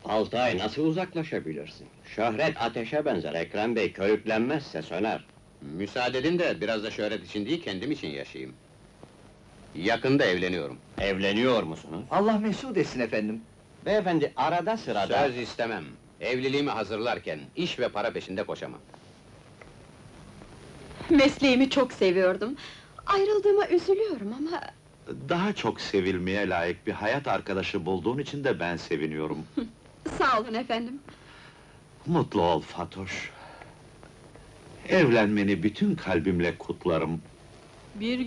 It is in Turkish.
Altay, nasıl uzaklaşabilirsin? Şöhret ateşe benzer, Ekrem Bey körüklenmezse söner. Müsaade edin de biraz da şöhret için değil, kendim için yaşayayım. Yakında evleniyorum. Evleniyor musunuz? Allah mesut etsin efendim. Beyefendi, arada sırada... Söz istemem. Evliliğimi hazırlarken, iş ve para peşinde koşamam. Mesleğimi çok seviyordum. Ayrıldığıma üzülüyorum ama... Daha çok sevilmeye layık bir hayat arkadaşı bulduğun için de ben seviniyorum. Sağ olun efendim. Mutlu ol Fatoş. Evlenmeni bütün kalbimle kutlarım. Bir